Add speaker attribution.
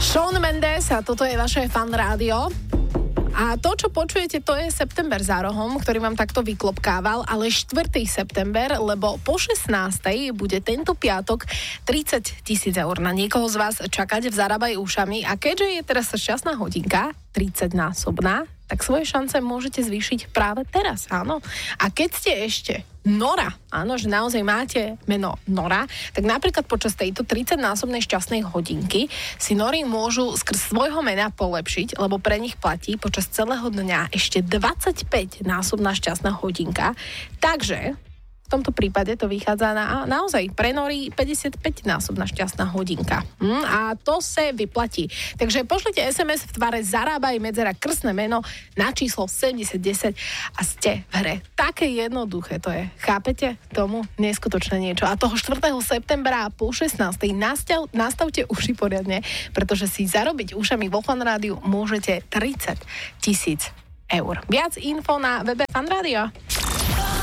Speaker 1: Shawn Mendes a toto je vaše Fan Rádio. A to, čo počujete, to je September za rohom, ktorý vám takto vyklopkával, ale 4. september, lebo po 16. bude tento piatok 30 000 eur na niekoho z vás čakať v Zarábaj ušami. A keďže je teraz šťastná hodinka, 30-násobná, tak svoje šance môžete zvýšiť práve teraz, áno. A keď ste ešte Nora, áno, že naozaj máte meno Nora, tak napríklad počas tejto 30-násobnej šťastnej hodinky si Nori môžu skrz svojho mena polepšiť, lebo pre nich platí počas celého dňa ešte 25-násobná šťastná hodinka. Takže v tomto prípade to vychádza na naozaj pre Nori 55-násobná šťastná hodinka. A to sa vyplatí. Takže pošlite SMS v tvare Zarábaj medzera krstné meno na číslo 7010 a ste v hre. Také jednoduché to je. Chápete tomu? Neskutočné niečo. A toho 4. septembra po 16. nastavte uši poriadne, pretože si zarobiť ušami vo Fan Rádiu môžete 30 000 eur. Viac info na webe Fan Rádia.